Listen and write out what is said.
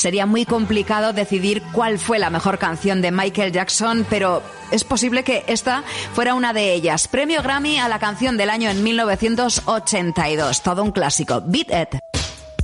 Sería muy complicado decidir cuál fue la mejor canción de Michael Jackson, pero es posible que esta fuera una de ellas. Premio Grammy a la canción del año en 1982. Todo un clásico. Beat It.